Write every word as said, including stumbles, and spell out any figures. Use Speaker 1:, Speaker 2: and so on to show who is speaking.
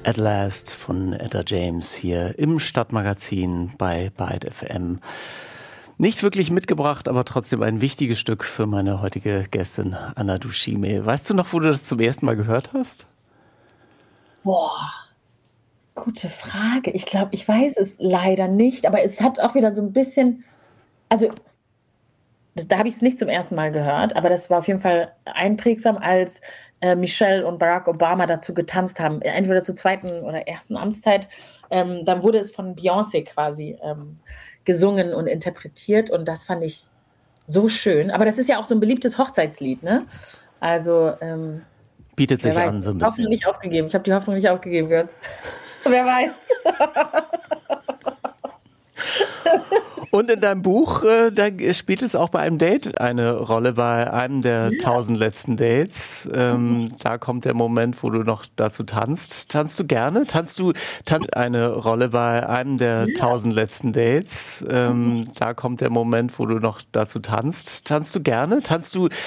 Speaker 1: At Last von Etta James hier im Stadtmagazin bei Byte F M. Nicht wirklich mitgebracht, aber trotzdem ein wichtiges Stück für meine heutige Gästin Anna Dushime. Weißt du noch, wo du das zum ersten Mal gehört hast?
Speaker 2: Boah, gute Frage. Ich glaube, ich weiß es leider nicht, aber es hat auch wieder so ein bisschen, also das, da habe ich es nicht zum ersten Mal gehört, aber das war auf jeden Fall einprägsam, als äh, Michelle und Barack Obama dazu getanzt haben, entweder zur zweiten oder ersten Amtszeit. Ähm, dann wurde es von Beyoncé quasi ähm, gesungen und interpretiert und das fand ich so schön. Aber das ist ja auch so ein beliebtes Hochzeitslied, ne? Also, ähm,
Speaker 1: Bietet
Speaker 2: wer
Speaker 1: sich
Speaker 2: weiß,
Speaker 1: an so ein
Speaker 2: ich habe die Hoffnung
Speaker 1: bisschen.
Speaker 2: nicht aufgegeben. Ich habe die Hoffnung nicht aufgegeben jetzt. Wer weiß.
Speaker 1: Und in deinem Buch, äh, da spielt es auch bei einem Date eine Rolle, bei einem der
Speaker 2: Ja.
Speaker 1: tausend letzten Dates. Ähm, da kommt der Moment, wo du noch dazu tanzt. Tanzt du gerne? Tanzt du tanzt eine Rolle bei einem der
Speaker 2: Ja.
Speaker 1: tausend letzten Dates? Ähm, da kommt der Moment, wo du noch dazu tanzt. Tanzt du gerne? Tanzt du